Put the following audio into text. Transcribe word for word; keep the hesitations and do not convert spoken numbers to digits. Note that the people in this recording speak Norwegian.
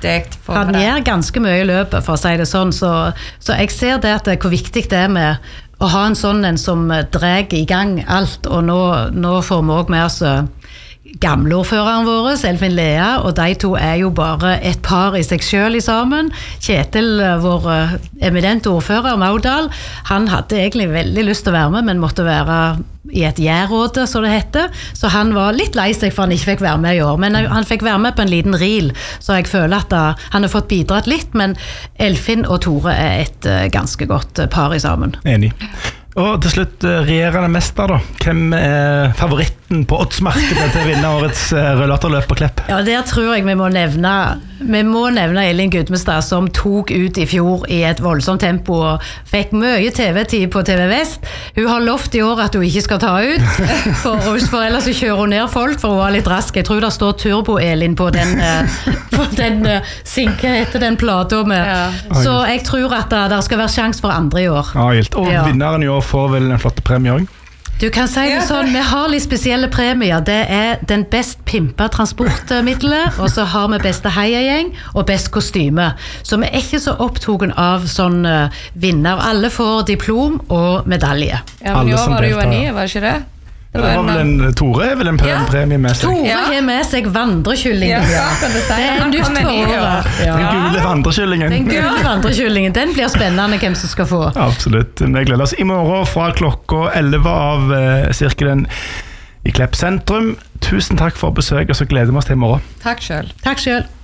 viktig for Han det. gjør ganske mye i løpet, for å si det sånn, så, så jeg ser det at det, hvor viktig det er med å ha en sånn en som drar i gang alt, og nå, nå får vi også med oss gamleordføreren vår, Elfin Lea, og de to er jo bare et par i seg selv i sammen. Kjetil, vår eminente ordfører, Maudal, han hadde egentlig veldig lyst til å være med, men måtte være i et gjærråde, så det heter. Så han var litt lei seg for han ikke fikk være med i år, men han fikk være med på en liten ril, så jeg føler at han har fått bidratt litt, men Elfin og Tore er et ganske godt par i sammen. Enig. Og til slutt, regjerende mester da. Hvem er favoritten på oddsmarkedet til å vinne årets rullatorløp på Klepp? Ja, der tror jeg vi må nevne, vi må nevne Elin Gudmestad, som tok ut i fjor i et voldsomt tempo og fikk mye T V-tid på T V Vest. Hun har lovt i år at hun ikke skal ta ut, for, for ellers så kjører hun ned folk, for hun var litt rask. Jeg tror det står Turbo-Elin på den, på den sinke etter den plata med. Ja. Så jeg tror at det, det skal være sjans for andre i år. Ja, helt. Og ja. Vinneren i år får vel en flott premie også? Du kan si det sånn, vi har litt spesielle premier. Det er den best pimpa transportmiddelet, og så har vi beste heiagjeng og best kostyme. Så vi er ikke så opptogen av sånn uh, vinner. Alle får diplom og medalje. Ja, men i år var det jo en ny, var det ikke det? Det var vel en, Tore er vel en ja. premie med seg. Tore har med seg vandrekyllingen. Ja, det, det er nytt for året. Ja. Den gule vandrekyllingen. Den gule vandrekyllingen, den blir spennende hvem som skal få. Absolutt, vi gleder oss i morgen fra klokka elleve av eh, sirkelen i Klepp sentrum. Tusen takk for besøk, og så gleder vi oss til i morgen. Takk selv. Takk selv.